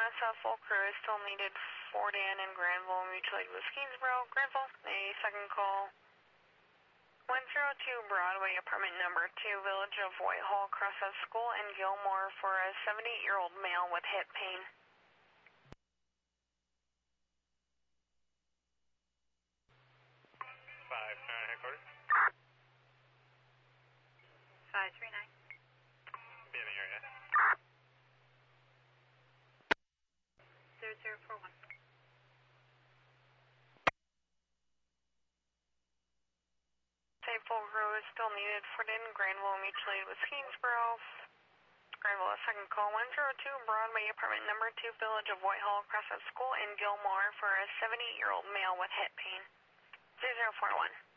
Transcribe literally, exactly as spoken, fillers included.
uh, full crew is still needed for Dan in Granville, mutual aid with Keensboro. Granville, a second call. one oh two Broadway, apartment number two, Village of Whitehall, Crossup School in Gilmore for a seventy-eight-year-old male with hip pain. five nine headquarters. five three nine. Be in the area. zero zero four one. Same full crew is still needed for Dan in Granville, mutual aid with Keensboro. Granville, a second call. one oh two Broadway, apartment number two, Village of Whitehall, Crossup School in Gilmore for a seventy-eight-year-old male with hip pain. zero zero four one.